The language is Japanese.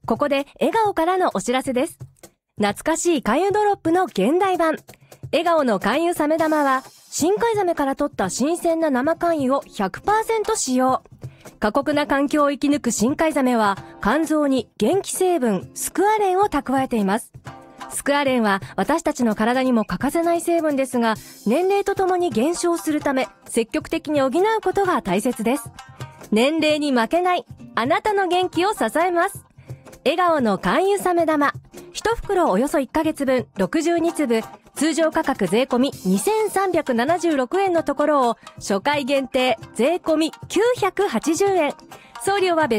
ここで笑顔からのお知らせです。懐かしい肝油ドロップの現代版。笑顔の肝油サメ玉は、深海ザメから取った新鮮な生肝油を 100% 使用。過酷な環境を生き抜く深海ザメは、肝臓に元気成分、スクアレンを蓄えています。スクアレンは私たちの体にも欠かせない成分ですが、年齢とともに減少するため、積極的に補うことが大切です。年齢に負けない、あなたの元気を支えます。笑顔の肝油サメ玉。1袋およそ1ヶ月分62粒、通常価格税込み2376円のところを、初回限定税込み980円。送料は別